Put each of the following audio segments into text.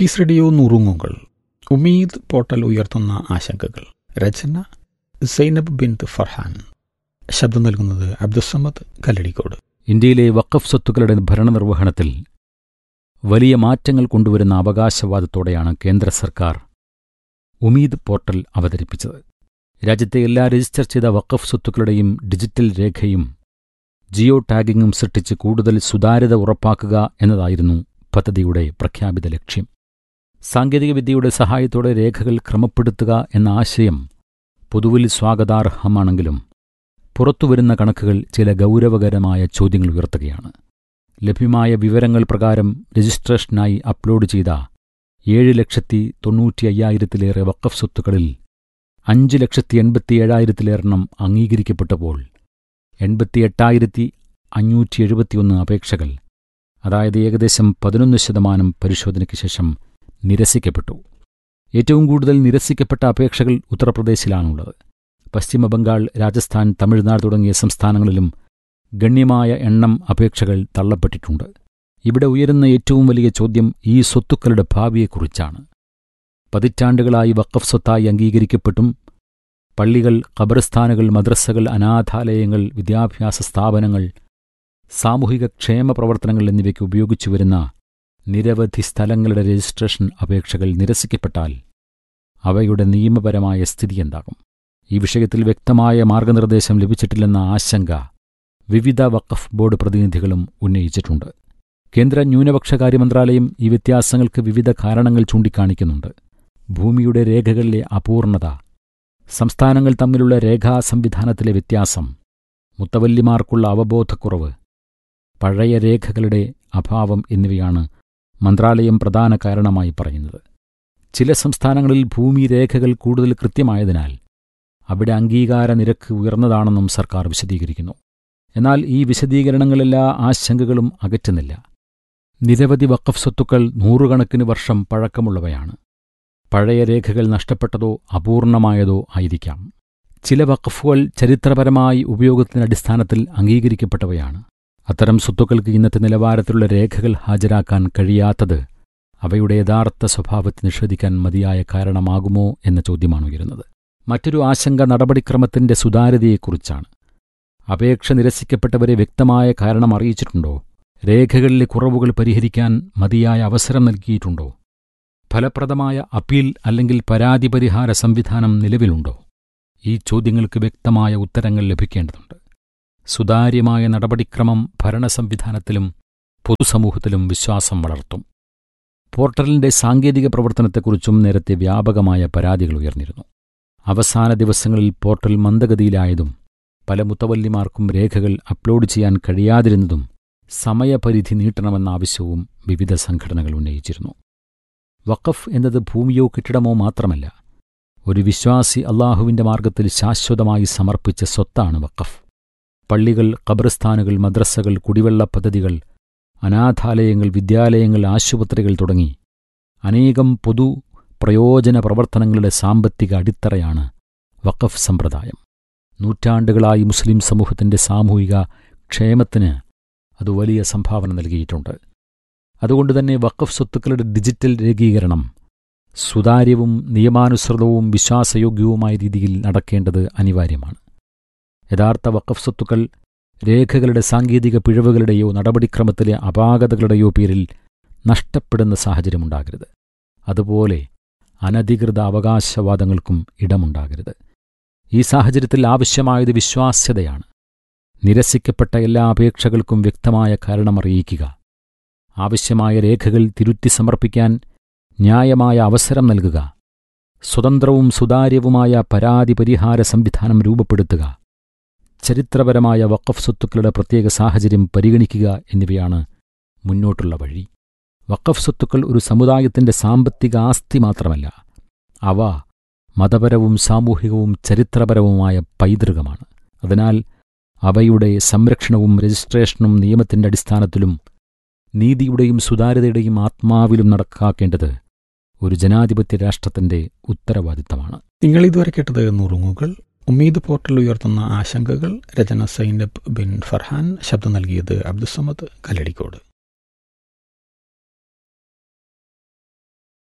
Piece radio നുറുങ്ങുകൾ. Umeed portal ഉയർത്തുന്ന ആശങ്കകൾ. രചന സൈനബ് ബിൻത് ഫർഹാൻ. ശബ്ദം നൽകുന്നത് അബ്ദുസ്സമദ് കല്ലടിക്കോട്. ഇന്ത്യയിലെ വഖഫ് സ്വത്തുക്കളുടെ ഭരണനിർവഹണത്തിൽ വലിയ മാറ്റങ്ങൾ കൊണ്ടുവരുന്ന അവകാശവാദത്തോടെയാണ് കേന്ദ്ര സർക്കാർ ഉമീദ് പോർട്ടൽ അവതരിപ്പിച്ചത്. രാജ്യത്തെ എല്ലാ രജിസ്റ്റർ ചെയ്ത വഖഫ് സ്വത്തുക്കളുടെയും ഡിജിറ്റൽ രേഖയും ജിയോ ടാഗിങ്ങും സൃഷ്ടിച്ച് കൂടുതൽ സുതാര്യത ഉറപ്പാക്കുക എന്നതായിരുന്നു പദ്ധതിയുടെ പ്രഖ്യാപിത ലക്ഷ്യം. സാങ്കേതികവിദ്യയുടെ സഹായത്തോടെ രേഖകൾ ക്രമപ്പെടുത്തുക എന്ന ആശയം പൊതുവിൽ സ്വാഗതാർഹമാണെങ്കിലും പുറത്തുവരുന്ന കണക്കുകൾ ചില ഗൗരവകരമായ ചോദ്യങ്ങൾ ഉയർത്തുകയാണ്. ലഭ്യമായ വിവരങ്ങൾ പ്രകാരം രജിസ്ട്രേഷനായി അപ്ലോഡ് ചെയ്ത 7,95,000-ലേറെ വഖഫ് സ്വത്തുക്കളിൽ 5,87,000-ലേറെണ്ണം അംഗീകരിക്കപ്പെട്ടപ്പോൾ 88,571 അപേക്ഷകൾ, അതായത് ഏകദേശം 11% പരിശോധനയ്ക്ക് ശേഷം നിരസിക്കപ്പെട്ടു. ഏറ്റവും കൂടുതൽ നിരസിക്കപ്പെട്ട അപേക്ഷകൾ ഉത്തർപ്രദേശിലാണുള്ളത്. പശ്ചിമബംഗാൾ, രാജസ്ഥാൻ, തമിഴ്നാട് തുടങ്ങിയ സംസ്ഥാനങ്ങളിലും ഗണ്യമായ എണ്ണം അപേക്ഷകൾ തള്ളപ്പെട്ടിട്ടുണ്ട്. ഇവിടെ ഉയരുന്ന ഏറ്റവും വലിയ ചോദ്യം ഈ സ്വത്തുക്കളുടെ ഭാവിയെക്കുറിച്ചാണ്. പതിറ്റാണ്ടുകളായി വഖഫ് സ്വത്തായി അംഗീകരിക്കപ്പെട്ടും പള്ളികൾ, ഖബർസ്ഥാനുകൾ, മദ്രസകൾ, അനാഥാലയങ്ങൾ, വിദ്യാഭ്യാസ സ്ഥാപനങ്ങൾ, സാമൂഹിക ക്ഷേമ പ്രവർത്തനങ്ങൾ എന്നിവയ്ക്ക് ഉപയോഗിച്ചുവരുന്ന നിരവധി സ്ഥലങ്ങളുടെ രജിസ്ട്രേഷൻ അപേക്ഷകൾ നിരസിക്കപ്പെട്ടാൽ അവയുടെ നിയമപരമായ സ്ഥിതി എന്താകും? ഈ വിഷയത്തിൽ വ്യക്തമായ മാർഗനിർദ്ദേശം ലഭിച്ചിട്ടില്ലെന്ന ആശങ്ക വിവിധ വഖഫ് ബോർഡ് പ്രതിനിധികളും ഉന്നയിച്ചിട്ടുണ്ട്. കേന്ദ്ര ന്യൂനപക്ഷകാര്യ മന്ത്രാലയം ഈ വ്യത്യാസങ്ങൾക്ക് വിവിധ കാരണങ്ങൾ ചൂണ്ടിക്കാണിക്കുന്നുണ്ട്. ഭൂമിയുടെ രേഖകളിലെ അപൂർണത, സംസ്ഥാനങ്ങൾ തമ്മിലുള്ള രേഖാ സംവിധാനത്തിലെ വ്യത്യാസം, മുത്തവല്ലിമാർക്കുള്ള അവബോധക്കുറവ്, പഴയ രേഖകളുടെ അഭാവം എന്നിവയാണ് മന്ത്രാലയം പ്രധാന കാരണമായി പറയുന്നത്. ചില സംസ്ഥാനങ്ങളിൽ ഭൂമി രേഖകൾ കൂടുതൽ കൃത്യമായതിനാൽ അവിടെ അംഗീകാര നിരക്ക് ഉയർന്നതാണെന്നും സർക്കാർ വിശദീകരിക്കുന്നു. എന്നാൽ ഈ വിശദീകരണങ്ങളെല്ലാ ആശങ്കകളും അകറ്റുന്നില്ല. നിരവധി വഖഫ് സ്വത്തുക്കൾ നൂറുകണക്കിന് വർഷം പഴക്കമുള്ളവയാണ്. പഴയ രേഖകൾ നഷ്ടപ്പെട്ടതോ അപൂർണമായതോ ആയിരിക്കാം. ചില വഖഫുകൾ ചരിത്രപരമായി ഉപയോഗത്തിന്റെ അടിസ്ഥാനത്തിൽ അംഗീകരിക്കപ്പെട്ടവയാണ്. അത്തരം സ്വത്തുക്കൾക്ക് ഇന്നത്തെ നിലവാരത്തിലുള്ള രേഖകൾ ഹാജരാക്കാൻ കഴിയാത്തത് അവയുടെ യഥാർത്ഥ സ്വഭാവത്തെ നിഷേധിക്കാൻ മതിയായ കാരണമാകുമോ എന്ന ചോദ്യമാണ് ഉയരുന്നത്. മറ്റൊരു ആശങ്ക നടപടിക്രമത്തിന്റെ സുതാര്യതയെക്കുറിച്ചാണ്. അപേക്ഷ നിരസിക്കപ്പെട്ടവരെ വ്യക്തമായ കാരണം അറിയിച്ചിട്ടുണ്ടോ? രേഖകളിലെ കുറവുകൾ പരിഹരിക്കാൻ മതിയായ അവസരം നൽകിയിട്ടുണ്ടോ? ഫലപ്രദമായ അപ്പീൽ അല്ലെങ്കിൽ പരാതി പരിഹാര സംവിധാനം നിലവിലുണ്ടോ? ഈ ചോദ്യങ്ങൾക്ക് വ്യക്തമായ ഉത്തരങ്ങൾ ലഭിക്കേണ്ടതുണ്ട്. സുതാര്യമായ നടപടിക്രമം ഭരണസംവിധാനത്തിലും പൊതുസമൂഹത്തിലും വിശ്വാസം വളർത്തും. പോർട്ടലിന്റെ സാങ്കേതിക പ്രവർത്തനത്തെക്കുറിച്ചും നേരത്തെ വ്യാപകമായ പരാതികൾ ഉയർന്നിരുന്നു. അവസാന ദിവസങ്ങളിൽ പോർട്ടൽ മന്ദഗതിയിലായതും പല മുത്തവല്ലിമാർക്കും രേഖകൾ അപ്ലോഡ് ചെയ്യാൻ കഴിയാതിരുന്നതും സമയപരിധി നീട്ടണമെന്ന ആവശ്യവും വിവിധ സംഘടനകൾ ഉന്നയിച്ചിരുന്നു. വഖഫ് എന്നത് ഭൂമിയോ കെട്ടിടമോ മാത്രമല്ല, ഒരു വിശ്വാസി അള്ളാഹുവിന്റെ മാർഗത്തിൽ ശാശ്വതമായി സമർപ്പിച്ച സ്വത്താണ് വഖഫ്. പള്ളികൾ, ഖബർസ്ഥാനുകൾ, മദ്രസകൾ, കുടിവെള്ള പദ്ധതികൾ, അനാഥാലയങ്ങൾ, വിദ്യാലയങ്ങൾ, ആശുപത്രികൾ തുടങ്ങി അനേകം പൊതു പ്രയോജന പ്രവർത്തനങ്ങളുടെ സാമ്പത്തിക അടിത്തറയാണ് വഖഫ് സമ്പ്രദായം. നൂറ്റാണ്ടുകളായി മുസ്ലിം സമൂഹത്തിന്റെ സാമൂഹിക ക്ഷേമത്തിന് അത് വലിയ സംഭാവന നൽകിയിട്ടുണ്ട്. അതുകൊണ്ടുതന്നെ വഖഫ് സ്വത്തുക്കളുടെ ഡിജിറ്റൽ രേഖീകരണം സുതാര്യവും നിയമാനുസൃതവും വിശ്വാസയോഗ്യവുമായ രീതിയിൽ നടക്കേണ്ടത് അനിവാര്യമാണ്. യഥാർത്ഥ വഖഫ് സ്വത്തുക്കൾ രേഖകളുടെ സാങ്കേതിക പിഴവുകളുടെയോ നടപടിക്രമത്തിലെ അപാകതകളുടെയോ പേരിൽ നഷ്ടപ്പെടുന്ന സാഹചര്യമുണ്ടാകരുത്. അതുപോലെ അനധികൃത അവകാശവാദങ്ങൾക്കും ഇടമുണ്ടാകരുത്. ഈ സാഹചര്യത്തിൽ ആവശ്യമായത് വിശ്വാസ്യതയാണ്. നിരസിക്കപ്പെട്ട എല്ലാ അപേക്ഷകൾക്കും വ്യക്തമായ കാരണമറിയിക്കുക, ആവശ്യമായ രേഖകൾ തിരുത്തി സമർപ്പിക്കാൻ ന്യായമായ അവസരം നൽകുക, സ്വതന്ത്രവും സുതാര്യവുമായ പരാതി പരിഹാര സംവിധാനം രൂപപ്പെടുത്തുക, ചരിത്രപരമായ വഖഫ് സ്വത്തുക്കളുടെ പ്രത്യേക സാഹചര്യം പരിഗണിക്കുക എന്നിവയാണ് മുന്നോട്ടുള്ള വഴി. വഖഫ് സ്വത്തുക്കൾ ഒരു സമുദായത്തിന്റെ സാമ്പത്തിക ആസ്തി മാത്രമല്ല, അവ മതപരവും സാമൂഹികവും ചരിത്രപരവുമായ പൈതൃകമാണ്. അതിനാൽ അവയുടെ സംരക്ഷണവും രജിസ്ട്രേഷനും നിയമത്തിന്റെ അടിസ്ഥാനത്തിലും നീതിയുടെയും സുതാര്യതയുടെയും ആത്മാവിലും നടക്കാക്കേണ്ടത് ഒരു ജനാധിപത്യ രാഷ്ട്രത്തിന്റെ ഉത്തരവാദിത്തമാണ്. നിങ്ങൾ ഇതുവരെ കേട്ടത് നുറുങ്ങുകൾ. ഉമീദ് പോർട്ടൽ ഉയർത്തുന്ന ആശങ്കകൾ. രചന സൈനബ് ബിൻ ഫർഹാൻ. ശബ്ദം നൽകിയത് അബ്ദുസ്സമദ് കല്ലടിക്കോട്.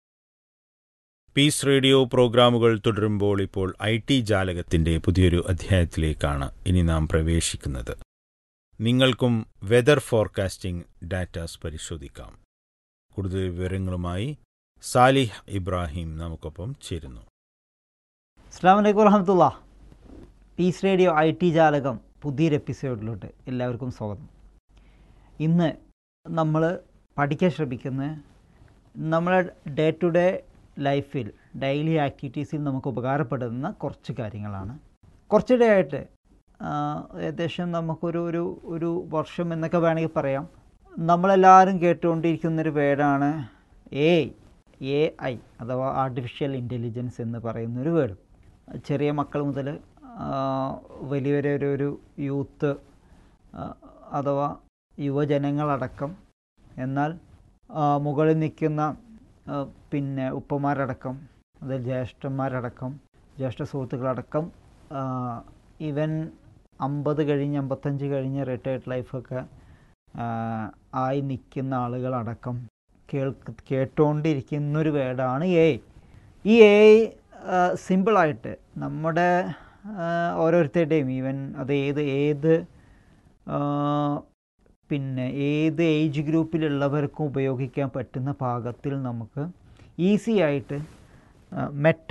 പീസ് റേഡിയോ പ്രോഗ്രാമുകൾ തുടരുമ്പോൾ ഇപ്പോൾ IT ജാലകത്തിന്റെ പുതിയൊരു അധ്യായത്തിലേക്കാണ് ഇനി നാം പ്രവേശിക്കുന്നത്. നിങ്ങൾക്കും വെതർ ഫോർകാസ്റ്റിംഗ് ഡാറ്റാസ് പരിശോധിക്കാം. കൂടുതൽ വിവരങ്ങളുമായി സാലിഹ് ഇബ്രാഹിം നമുക്കൊപ്പം ചേരുന്നു. അസ്സലാമു അലൈക്കും വറഹ്മത്തുള്ളാഹി. പീസ് റേഡിയോ IT ജാലകം പുതിയൊരു എപ്പിസോഡിലോട്ട് എല്ലാവർക്കും സ്വാഗതം. ഇന്ന് നമ്മൾ പഠിക്കാൻ ശ്രമിക്കുന്ന നമ്മളെ ഡേ ടു ഡേ ലൈഫിൽ ഡെയിലി ആക്ടിവിറ്റീസിൽ നമുക്ക് ഉപകാരപ്പെടുന്ന കുറച്ച് കാര്യങ്ങളാണ്. കുറച്ച് ഡേ ആയിട്ട് ഏകദേശം നമുക്കൊരു ഒരു ഒരു വർഷം എന്നൊക്കെ വേണമെങ്കിൽ പറയാം, നമ്മളെല്ലാവരും കേട്ടുകൊണ്ടിരിക്കുന്നൊരു വേർഡാണ് AI അഥവാ ആർട്ടിഫിഷ്യൽ ഇൻ്റലിജൻസ് എന്ന് പറയുന്നൊരു വേർഡ്. ചെറിയ മക്കൾ മുതൽ വലിയൊരു ഒരു യൂത്ത് അഥവാ യുവജനങ്ങളടക്കം, എന്നാൽ മുകളിൽ നിൽക്കുന്ന പിന്നെ ഉപ്പമാരടക്കം, അതിൽ ജ്യേഷ്ഠന്മാരടക്കം, ജ്യേഷ്ഠ സുഹൃത്തുക്കളടക്കം, ഈവൻ 50 കഴിഞ്ഞ് 55 കഴിഞ്ഞ് റിട്ടയർഡ് ലൈഫൊക്കെ ആയി നിൽക്കുന്ന ആളുകളടക്കം കേട്ടുകൊണ്ടിരിക്കുന്നൊരു വേർഡാണ് AI. ഈ AI സിമ്പിളായിട്ട് നമ്മുടെ ഓരോരുത്തരുടെയും, ഈവൻ അത് ഏത് പിന്നെ ഏത് ഏജ് ഗ്രൂപ്പിലുള്ളവർക്കും ഉപയോഗിക്കാൻ പറ്റുന്ന പാകത്തിൽ നമുക്ക് ഈസി ആയിട്ട് മെറ്റ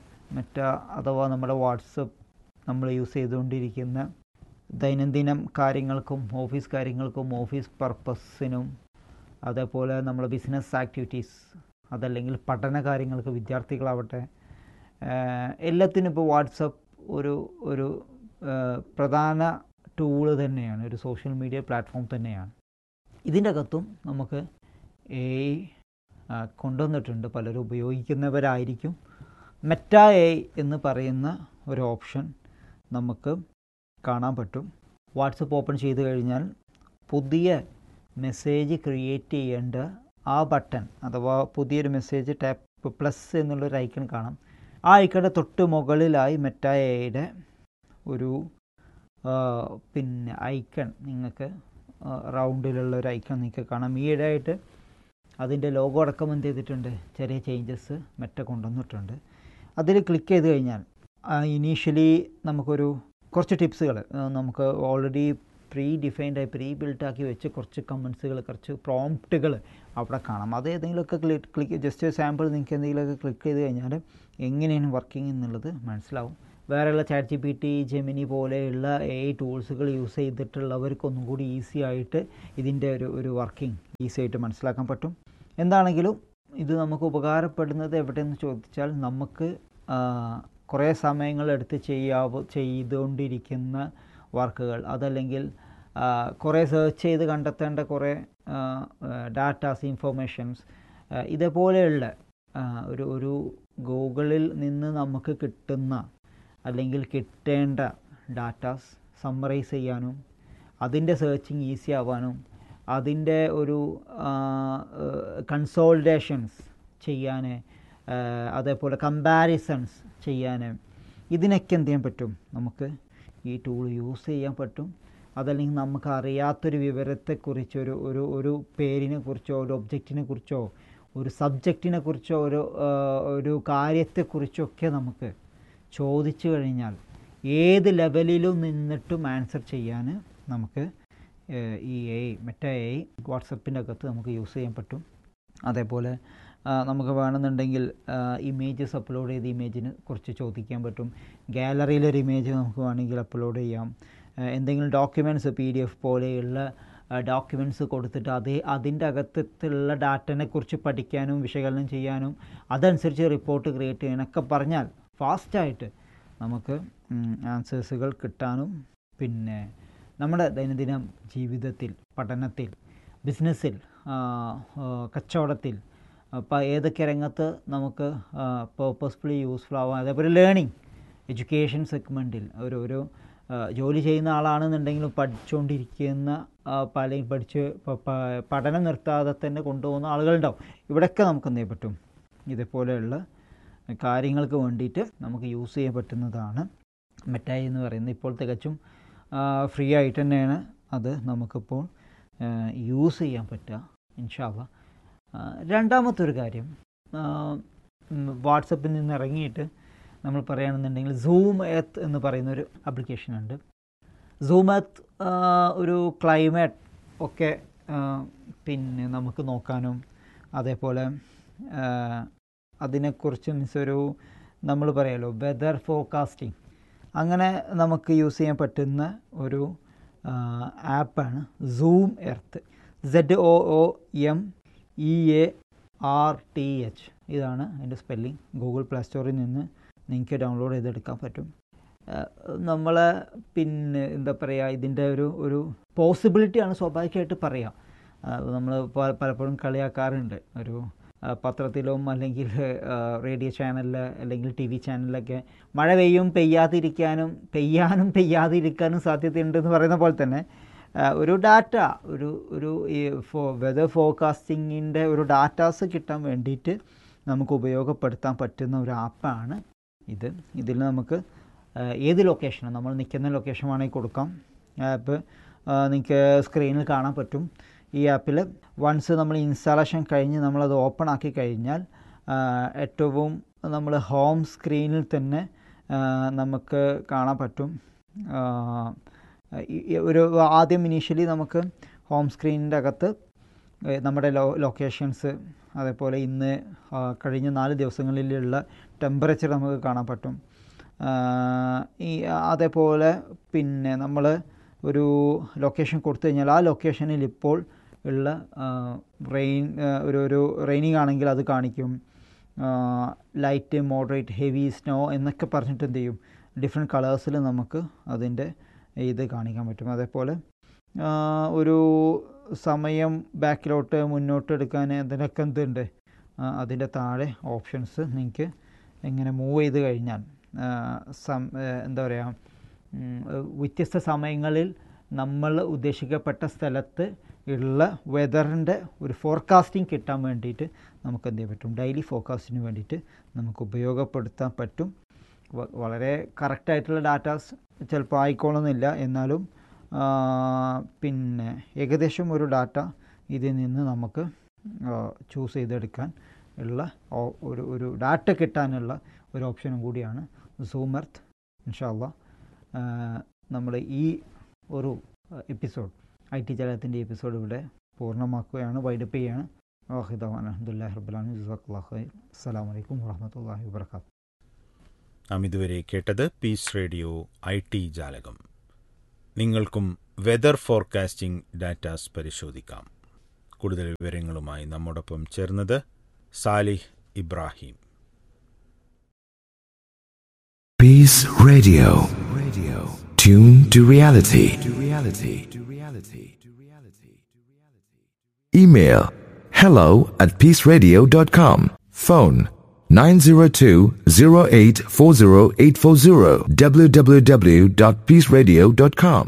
അഥവാ നമ്മുടെ വാട്സപ്പ് നമ്മൾ യൂസ് ചെയ്തുകൊണ്ടിരിക്കുന്ന ദൈനംദിനം കാര്യങ്ങൾക്കും ഓഫീസ് പർപ്പസിനും, അതേപോലെ നമ്മുടെ ബിസിനസ് ആക്ടിവിറ്റീസ്, അതല്ലെങ്കിൽ പഠന കാര്യങ്ങൾക്ക് വിദ്യാർത്ഥികളാവട്ടെ, എല്ലാത്തിനും ഇപ്പോൾ വാട്സപ്പ് ഒരു പ്രധാന ടൂള് തന്നെയാണ്, ഒരു സോഷ്യൽ മീഡിയ പ്ലാറ്റ്ഫോം തന്നെയാണ്. ഇതിൻ്റെ അകത്തും നമുക്ക് AI കൊണ്ടുവന്നിട്ടുണ്ട്, പലരും ഉപയോഗിക്കുന്നവരായിരിക്കും. മെറ്റ AI എന്ന് പറയുന്ന ഒരു ഓപ്ഷൻ നമുക്ക് കാണാൻ പറ്റും. വാട്സപ്പ് ഓപ്പൺ ചെയ്ത് കഴിഞ്ഞാൽ പുതിയ മെസ്സേജ് ക്രിയേറ്റ് ചെയ്യേണ്ട ആ ബട്ടൺ അഥവാ പുതിയൊരു മെസ്സേജ് ടാപ്പ് പ്ലസ് എന്നുള്ളൊരു ഐക്കൺ കാണാം. ആ ഐക്കണിൻ്റെ തൊട്ട് മുകളിലായി മെറ്റ AIയുടെ ഒരു പിന്നെ ഐക്കൺ നിങ്ങൾക്ക് റൗണ്ടിലുള്ളൊരു ഐക്കൺ നിങ്ങൾക്ക് കാണാം. ഈയിടെയായിട്ട് അതിൻ്റെ ലോഗോ അടക്കം എന്ത് ചെയ്തിട്ടുണ്ട്, ചെറിയ ചേഞ്ചസ് മെറ്റ കൊണ്ടുവന്നിട്ടുണ്ട്. അതിൽ ക്ലിക്ക് ചെയ്ത് കഴിഞ്ഞാൽ ഇനീഷ്യലി നമുക്കൊരു കുറച്ച് ടിപ്സുകൾ, നമുക്ക് ഓൾറെഡി പ്രീ ബിൽട്ടാക്കി വെച്ച് കുറച്ച് കമൻസുകൾ, കുറച്ച് പ്രോംപ്റ്റുകൾ അവിടെ കാണാം. അത് ഏതെങ്കിലുമൊക്കെ ക്ലിക്ക് ജസ്റ്റ് സാമ്പിൾ നിങ്ങൾക്ക് എന്തെങ്കിലുമൊക്കെ ക്ലിക്ക് ചെയ്ത് കഴിഞ്ഞാൽ എങ്ങനെയാണ് വർക്കിംഗ് എന്നുള്ളത് മനസ്സിലാവും. വേറെയുള്ള ChatGPT, ജെമിനി പോലെയുള്ള AI ടൂൾസുകൾ യൂസ് ചെയ്തിട്ടുള്ളവർക്കൊന്നും കൂടി ഈസി ആയിട്ട് ഇതിൻ്റെ ഒരു വർക്കിംഗ് ഈസി ആയിട്ട് മനസ്സിലാക്കാൻ പറ്റും. എന്താണെങ്കിലും ഇത് നമുക്ക് ഉപകാരപ്പെടുന്നത് എവിടെയെന്ന് ചോദിച്ചാൽ, നമുക്ക് കുറേ സമയങ്ങളെടുത്ത് ചെയ്തുകൊണ്ടിരിക്കുന്ന വർക്കുകൾ, അതല്ലെങ്കിൽ കുറേ സെർച്ച് ചെയ്ത് കണ്ടെത്തേണ്ട കുറേ ഡാറ്റാസ്, ഇൻഫോർമേഷൻസ്, ഇതേപോലെയുള്ള ഒരു ഗൂഗിളിൽ നിന്ന് നമുക്ക് കിട്ടുന്ന അല്ലെങ്കിൽ കിട്ടേണ്ട ഡാറ്റാസ് സമ്മറൈസ് ചെയ്യാനും, അതിൻ്റെ സെർച്ചിങ് ഈസി ആവാനും, അതിൻ്റെ ഒരു കൺസോൾട്ടേഷൻസ് ചെയ്യാൻ, അതേപോലെ കമ്പാരിസൺസ് ചെയ്യാൻ, ഇതിനൊക്കെ എന്ത് ചെയ്യാൻ പറ്റും, നമുക്ക് ഈ ടൂൾ യൂസ് ചെയ്യാൻ പറ്റും. അതല്ലെങ്കിൽ നമുക്ക് അറിയാത്തൊരു വിവരത്തെക്കുറിച്ചോ, ഒരു പേരിനെ കുറിച്ചോ, ഒരു ഒബ്ജക്റ്റിനെ കുറിച്ചോ, ഒരു സബ്ജക്റ്റിനെ കുറിച്ചോ, ഒരു കാര്യത്തെക്കുറിച്ചൊക്കെ നമുക്ക് ചോദിച്ചു കഴിഞ്ഞാൽ ഏത് ലെവലിലും നിന്നിട്ടും ആൻസർ ചെയ്യാൻ നമുക്ക് ഈ മെറ്റ AI വാട്സപ്പിൻ്റെ അകത്ത് നമുക്ക് യൂസ് ചെയ്യാൻ പറ്റും. അതേപോലെ നമുക്ക് വേണമെന്നുണ്ടെങ്കിൽ ഇമേജസ് അപ്ലോഡ് ചെയ്ത് ഇമേജിന് കുറച്ച് ചോദിക്കാൻ പറ്റും. ഗാലറിയിലൊരു ഇമേജ് നമുക്ക് വേണമെങ്കിൽ അപ്ലോഡ് ചെയ്യാം. എന്തെങ്കിലും ഡോക്യുമെൻറ്റ്സ് PDF പോലെയുള്ള ഡോക്യുമെൻറ്റ്സ് കൊടുത്തിട്ട് അതിൻ്റെ അകത്തുള്ള ഡാറ്റനെ കുറിച്ച് പഠിക്കാനും വിശകലനം ചെയ്യാനും അതനുസരിച്ച് റിപ്പോർട്ട് ക്രിയേറ്റ് ചെയ്യാനൊക്കെ പറഞ്ഞാൽ ഫാസ്റ്റായിട്ട് നമുക്ക് ആൻസേഴ്സുകൾ കിട്ടാനും, പിന്നെ നമ്മുടെ ദൈനംദിന ജീവിതത്തിൽ, പഠനത്തിൽ, ബിസിനസ്സിൽ, കച്ചവടത്തിൽ, ഏതൊക്കെ രംഗത്ത് നമുക്ക് പേർപ്പസ്ഫുള്ളി യൂസ്ഫുൾ ആവാം. അതേപോലെ ലേണിംഗ്, എഡ്യൂക്കേഷൻ സെഗ്മെൻറ്റിൽ ഒരു ജോലി ചെയ്യുന്ന ആളാണെന്നുണ്ടെങ്കിലും പഠിച്ചുകൊണ്ടിരിക്കുന്ന പഠനം നിർത്താതെ തന്നെ കൊണ്ടുപോകുന്ന ആളുകളുണ്ടാവും. ഇവിടെയൊക്കെ നമുക്ക് എന്ത് ചെയ്യാൻ പറ്റും, ഇതേപോലെയുള്ള കാര്യങ്ങൾക്ക് വേണ്ടിയിട്ട് നമുക്ക് യൂസ് ചെയ്യാൻ പറ്റുന്നതാണ് മെറ്റ എന്ന് പറയുന്നത്. ഇപ്പോൾ തികച്ചും ഫ്രീ ആയിട്ട് തന്നെയാണ് അത് നമുക്കിപ്പോൾ യൂസ് ചെയ്യാൻ പറ്റുക ഇൻഷാ അല്ലാഹ്. രണ്ടാമത്തെ ഒരു കാര്യം, വാട്സപ്പിൽ നിന്ന് ഇറങ്ങിയിട്ട് നമ്മൾ പറയുകയാണെന്നുണ്ടെങ്കിൽ സൂം എർത്ത് എന്ന് പറയുന്നൊരു ആപ്ലിക്കേഷനുണ്ട്. സൂം എർത്ത് ഒരു ക്ലൈമറ്റ് ഒക്കെ പിന്നെ നമുക്ക് നോക്കാനും അതേപോലെ അതിനെക്കുറിച്ച് മീൻസ് ഒരു നമ്മൾ പറയാമല്ലോ വെതർ ഫോർകാസ്റ്റിംഗ്, അങ്ങനെ നമുക്ക് യൂസ് ചെയ്യാൻ പറ്റുന്ന ഒരു ആപ്പാണ് സൂം എർത്ത്. ZOOMEARTH ഇതാണ് അതിൻ്റെ സ്പെല്ലിംഗ്. ഗൂഗിൾ പ്ലേ സ്റ്റോറിൽ നിന്ന് നിങ്ങൾക്ക് ഡൗൺലോഡ് ചെയ്തെടുക്കാൻ പറ്റും. നമ്മളെ പിന്നെ എന്താ പറയുക, ഇതിൻ്റെ ഒരു പോസിബിലിറ്റിയാണ് സ്വാഭാവികമായിട്ട് പറയുക. നമ്മൾ പലപ്പോഴും കളിയാക്കാറുണ്ട്. ഒരു പത്രത്തിലും അല്ലെങ്കിൽ റേഡിയോ ചാനലിൽ അല്ലെങ്കിൽ TV ചാനലിലൊക്കെ മഴ പെയ്യാനും പെയ്യാതിരിക്കാനും സാധ്യതയുണ്ടെന്ന് പറയുന്ന പോലെ തന്നെ ഒരു ഡാറ്റ ഒരു വെതർ ഫോർകാസ്റ്റിങ്ങിൻ്റെ ഒരു ഡാറ്റാസ് കിട്ടാൻ വേണ്ടിയിട്ട് നമുക്ക് ഉപയോഗപ്പെടുത്താൻ പറ്റുന്ന ഒരു ആപ്പാണ് ഇത്. ഇതിൽ നമുക്ക് ഏത് ലൊക്കേഷനും നമ്മൾ നിൽക്കുന്ന ലൊക്കേഷൻ വേണമെങ്കിൽ കൊടുക്കാം. ആപ്പ് നിങ്ങൾക്ക് സ്ക്രീനിൽ കാണാൻ പറ്റും. ഈ ആപ്പിൽ വൺസ് നമ്മൾ ഇൻസ്റ്റാളേഷൻ കഴിഞ്ഞ് നമ്മളത് ഓപ്പൺ ആക്കി കഴിഞ്ഞാൽ ഏറ്റവും നമ്മൾ ഹോം സ്ക്രീനിൽ തന്നെ നമുക്ക് കാണാൻ പറ്റും. ഒരു ആദ്യം ഇനീഷ്യലി നമുക്ക് ഹോം സ്ക്രീനിൻ്റെ അകത്ത് നമ്മുടെ ലൊക്കേഷൻസ്, അതേപോലെ ഇന്ന് കഴിഞ്ഞ 4 ദിവസങ്ങളിലുള്ള ടെമ്പറേച്ചർ നമുക്ക് കാണാൻ പറ്റും. അതേപോലെ പിന്നെ നമ്മൾ ഒരു ലൊക്കേഷൻ കൊടുത്തു കഴിഞ്ഞാൽ ആ ലൊക്കേഷനിൽ ഇപ്പോൾ ഉള്ള ഒരു റെയിനിങ് ആണെങ്കിൽ അത് കാണിക്കും. ലൈറ്റ്, മോഡറേറ്റ്, ഹെവി, സ്നോ എന്നൊക്കെ പറഞ്ഞിട്ട് എന്ത് ചെയ്യും, ഡിഫറെൻറ്റ് കളേഴ്സിൽ നമുക്ക് അതിൻ്റെ ഇത് കാണിക്കാൻ പറ്റും. അതേപോലെ ഒരു സമയം ബാക്കിലോട്ട് മുന്നോട്ട് എടുക്കാൻ അതിനൊക്കെ എന്തുണ്ട്, അതിൻ്റെ താഴെ ഓപ്ഷൻസ് നിങ്ങൾക്ക് എങ്ങനെ മൂവ് ചെയ്ത് കഴിഞ്ഞാൽ എന്താ പറയുക, വ്യത്യസ്ത സമയങ്ങളിൽ നമ്മൾ ഉദ്ദേശിക്കപ്പെട്ട സ്ഥലത്ത് ഉള്ള വെതറിൻ്റെ ഒരു ഫോർകാസ്റ്റിംഗ് കിട്ടാൻ വേണ്ടിയിട്ട് നമുക്ക് എന്ത് ചെയ്യാൻ പറ്റും, ഡെയിലി ഫോർകാസ്റ്റിന് വേണ്ടിയിട്ട് നമുക്ക് ഉപയോഗപ്പെടുത്താൻ പറ്റും. വളരെ കറക്റ്റായിട്ടുള്ള ഡാറ്റാസ് ചിലപ്പോൾ ആയിക്കോളുന്നില്ല, എന്നാലും പിന്നെ ഏകദേശം ഒരു ഡാറ്റ ഇതിൽ നിന്ന് നമുക്ക് ചൂസ് ചെയ്തെടുക്കാൻ ഉള്ള ഒരു ഡാറ്റ കിട്ടാനുള്ള ഒരു ഓപ്ഷനും കൂടിയാണ് സൂം എർത്ത്. ഇൻഷാ അല്ലാഹ് നമ്മൾ ഈ ഒരു എപ്പിസോഡ് IT ജാലകത്തിൻ്റെ എപ്പിസോഡ് ഇവിടെ പൂർണ്ണമാക്കുകയാണ്, വൈൻഡപ്പ് ചെയ്യുകയാണ്. അൽഹംദുലില്ലാഹി റബ്ബിൽ ആലമീൻ. ജസാക്കല്ലാഹു ഖൈർ. അസ്സലാമു അലൈക്കും വറഹ്മത്തുള്ളാഹി വബറകാതുഹു. നാം ഇതുവരെ കേട്ടത് പീസ് റേഡിയോ IT ജാലകം. നിങ്ങൾക്കും വെതർ ഫോർകാസ്റ്റിംഗ് ഡാറ്റാസ് പരിശോധിക്കാം. കൂടുതൽ വിവരങ്ങളുമായി നമ്മോടൊപ്പം ചേർന്നത് Salih Ibrahim. Peace Radio. Tune to reality. Email hello@peaceradio.com. Phone 902-0840840 www.peaceradio.com.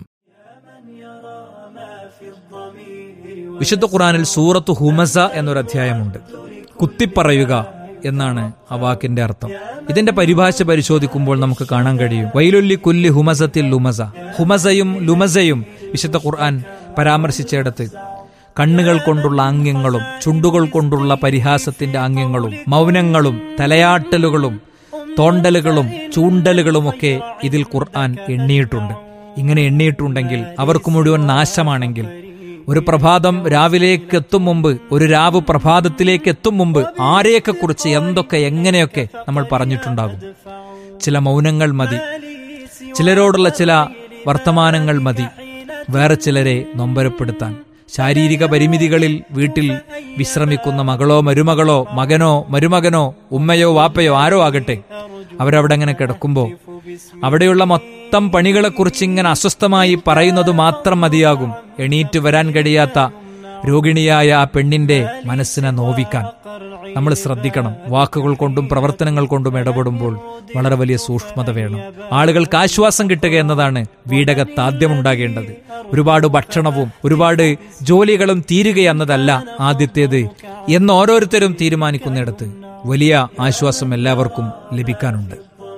വിശുദ്ധ ഖുർആനിൽ സൂറത്ത് ഹുമസ എന്നൊരു അധ്യായമുണ്ട്. കുത്തിപ്പറയുക എന്നാണ് ആ വാക്കിന്റെ അർത്ഥം. ഇതിന്റെ പരിഭാഷ പരിശോധിക്കുമ്പോൾ നമുക്ക് കാണാൻ കഴിയും, വൈലുല്ലി കുല്ലി ഹുമസത്തിൽ ലുമസ. ഹുമസയും ലുമസയും വിശുദ്ധ ഖുർആൻ പരാമർശിച്ചിടത്ത് കണ്ണുകൾ കൊണ്ടുള്ള ആംഗ്യങ്ങളും ചുണ്ടുകൾ കൊണ്ടുള്ള പരിഹാസത്തിന്റെ ആംഗ്യങ്ങളും മൗനങ്ങളും തലയാട്ടലുകളും തോണ്ടലുകളും ചൂണ്ടലുകളുമൊക്കെ ഇതിൽ ഖുർആൻ എണ്ണിയിട്ടുണ്ട്. ഇങ്ങനെ എണ്ണിയിട്ടുണ്ടെങ്കിൽ അവർക്ക് മുഴുവൻ നാശമാണെങ്കിൽ, ഒരു പ്രഭാതം രാവിലേക്ക് എത്തും മുമ്പ്, ഒരു രാവ് പ്രഭാതത്തിലേക്ക് എത്തും മുമ്പ് ആരെയൊക്കെ കുറിച്ച് എന്തൊക്കെ എങ്ങനെയൊക്കെ നമ്മൾ പറഞ്ഞിട്ടുണ്ടാകും. ചില മൗനങ്ങൾ മതി, ചിലരോടുള്ള ചില വർത്തമാനങ്ങൾ മതി വേറെ ചിലരെ നൊമ്പരപ്പെടുത്താൻ. ശാരീരിക പരിമിതികളിൽ വീട്ടിൽ വിശ്രമിക്കുന്ന മകളോ മരുമകളോ മകനോ മരുമകനോ ഉമ്മയോ വാപ്പയോ ആരോ ആകട്ടെ, അവരവിടെ അങ്ങനെ കിടക്കുമ്പോൾ അവിടെയുള്ള മൊത്തം പണികളെക്കുറിച്ച് ഇങ്ങനെ അസ്വസ്ഥമായി പറയുന്നത് മാത്രം മതിയാകും എണീറ്റ് വരാൻ കഴിയാത്ത രോഗിണിയായ ആ പെണ്ണിന്റെ മനസ്സിനെ നോവിക്കാൻ. നമ്മൾ ശ്രദ്ധിക്കണം. വാക്കുകൾ കൊണ്ടും പ്രവർത്തനങ്ങൾ കൊണ്ടും ഇടപെടുമ്പോൾ വളരെ വലിയ സൂക്ഷ്മത വേണം. ആളുകൾക്ക് ആശ്വാസം കിട്ടുക എന്നതാണ് വീടകത്ത് ആദ്യം ഉണ്ടാകേണ്ടത്. ഒരുപാട് ഭക്ഷണവും ഒരുപാട് ജോലികളും തീരുക എന്നതല്ല ആദ്യത്തേത് എന്ന് ഓരോരുത്തരും തീരുമാനിക്കുന്നിടത്ത് വലിയ ആശ്വാസം എല്ലാവർക്കും ലഭിക്കാനുണ്ട്.